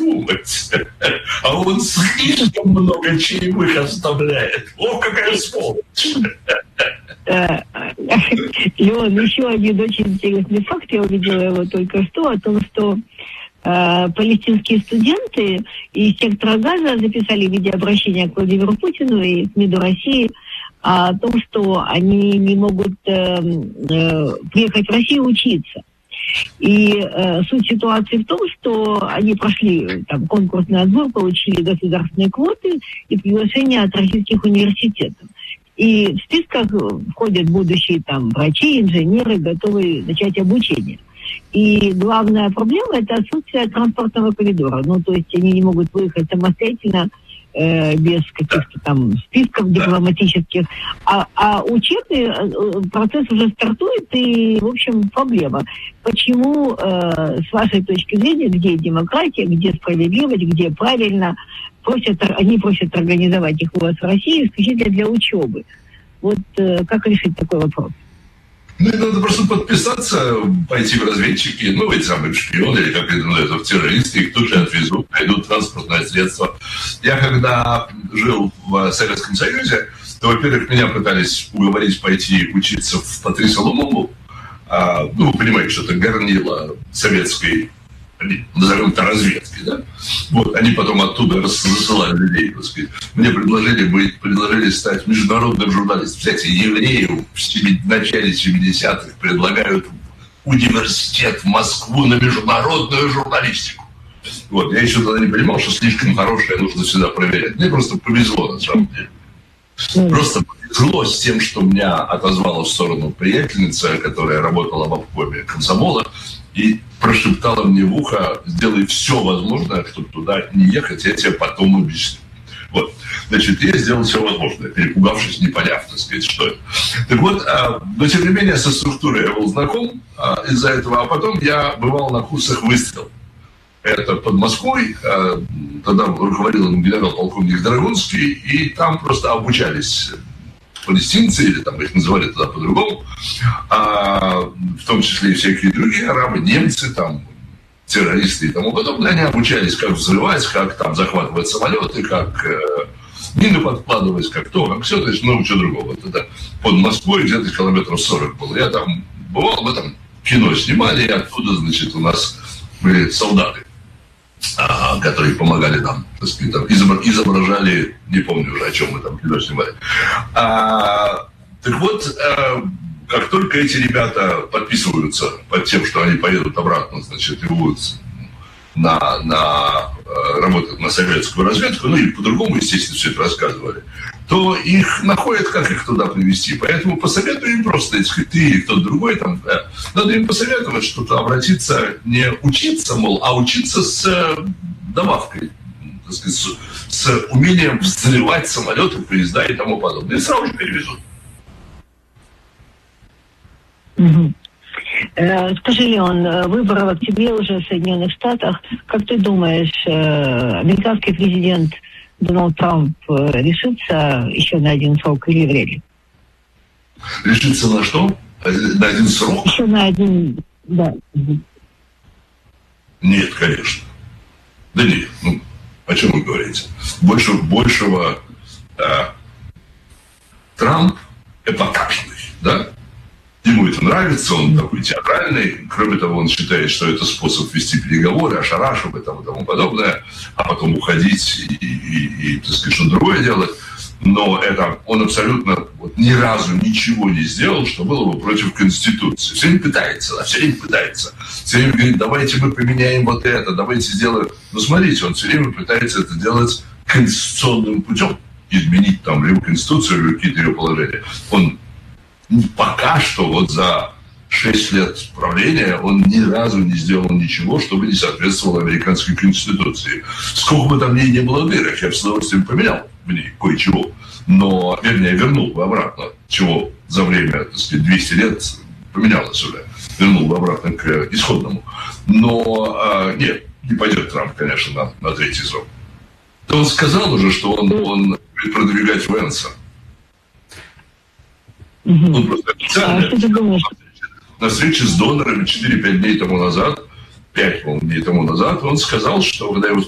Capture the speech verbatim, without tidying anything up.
думать. А он слишком много чаевых оставляет. О, какая сволочь! Леон, еще один очень интересный факт, я увидела его только что, о том, что э, палестинские студенты из сектора Газа записали видеообращение к Владимиру Путину и к МИДу России о том, что они не могут э, э, приехать в Россию учиться. И э, суть ситуации в том, что они прошли там конкурсный отбор, получили государственные квоты и приглашения от российских университетов. И в списках входят будущие там врачи, инженеры, готовые начать обучение. И главная проблема – это отсутствие транспортного коридора. Ну, то есть они не могут выехать самостоятельно, э, без каких-то там списков дипломатических. А, а учебный процесс уже стартует, и, в общем, проблема. Почему, э, с вашей точки зрения, где демократия, где справедливость, где правильно, просят, они просят организовать их у вас в России исключительно для учебы? Вот э, как решить такой вопрос? Ну, надо просто подписаться, пойти в разведчики, ну, эти самые шпионы, или как это называется, в террористы, их тут же отвезут, найдут транспортное средство. Я когда жил в Советском Союзе, то, во-первых, меня пытались уговорить пойти учиться в Патриса Лумумбу. А, ну, вы понимаете, что это горнило советской, назовем это, разведки, да? Вот, они потом оттуда рассылали людей, так сказать. Мне предложили быть, предложили стать международным журналистом. Кстати, еврею в начале семидесятых предлагают университет в Москву на международную журналистику. Вот, я еще тогда не понимал, что слишком хорошее нужно всегда проверять. Мне просто повезло, на самом деле. Просто повезло с тем, что меня отозвала в сторону приятельница, которая работала в обкоме комсомола, и прошептала мне в ухо: сделай все возможное, чтобы туда не ехать, я тебе потом объясню. Вот. Значит, я сделал все возможное, перепугавшись, не поняв, так сказать, что это. Так вот, а, но тем не менее, со структурой я был знаком а, из-за этого, а потом я бывал на курсах «Выстрел». Это под Москвой, а, тогда руководил генерал-полковник Драгунский, и там просто обучались палестинцы, или там их называли тогда по-другому, а, в том числе и всякие другие арабы, немцы, там, террористы и тому подобное, они обучались, как взрывать, как там захватывать самолеты, как э, мины подкладывать, как то, как все, то есть много чего другого. Это под Москвой где-то километров сорок было. Я там бывал, мы там кино снимали, и оттуда, значит, у нас были солдаты, а, которые помогали нам, так сказать, там, изображали, не помню уже, о чем мы там кино снимали. А, так вот, а, как только эти ребята подписываются под тем, что они поедут обратно, значит, и будут на, на, работать на советскую разведку, ну и по-другому, естественно, все это рассказывали, то их находят, как их туда привести. Поэтому посоветую им просто, так сказать, ты или кто-то другой, там, да, надо им посоветовать, что-то обратиться, не учиться, мол, а учиться с добавкой, так сказать, с, с умением взрывать самолеты, поезда и тому подобное. И сразу же перевезут. Угу. Скажи, Леон, выборы в октябре уже в Соединенных Штатах. Как ты думаешь, американский президент Дональд Трамп решится еще на один срок или вряд ли? Решится на что? На один срок? Еще на один, да. Нет, конечно. Да нет, ну, о чем вы говорите? Больше, большего а, Трамп эпатажный, да? Ему это нравится, он такой театральный. Кроме того, он считает, что это способ вести переговоры, ошарашивать и тому, тому подобное, а потом уходить и, и, и так сказать, что другое делать. Но это он абсолютно вот, ни разу ничего не сделал, что было бы против Конституции. Все время пытается, да, все время пытается. Все время говорит, давайте мы поменяем вот это, давайте сделаем. Но смотрите, он все время пытается это делать конституционным путем. Изменить там либо Конституцию, либо какие-то ее положения. Он пока что вот за шесть лет правления он ни разу не сделал ничего, чтобы не соответствовало американской конституции. Сколько бы там в ней не было дырок, я бы с удовольствием поменял в ней кое-чего. Но, вернее, вернул бы обратно, чего за время, так сказать, двести лет поменялось уже. Вернул бы обратно к исходному. Но а, нет, не пойдет Трамп, конечно, на, на третий срок. Он сказал уже, что он, он будет продвигать Венса. Угу. Он просто официально а на встрече с донорами четыре-пять дней тому назад, пять, по-моему, дней тому назад, он сказал, что когда его